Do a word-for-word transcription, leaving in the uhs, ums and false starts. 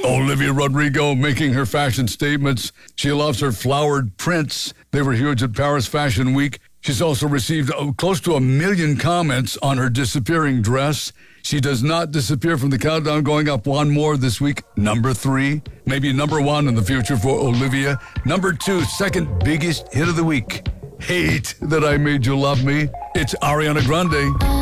Olivia Rodrigo making her fashion statements. She loves her flowered prints. They were huge at Paris Fashion Week. She's also received oh, close to a million comments on her disappearing dress. She does not disappear from the countdown, going up one more this week. Number three, maybe number one in the future for Olivia. Number two, second biggest hit of the week. Hate That I Made You Love Me. It's Ariana Grande.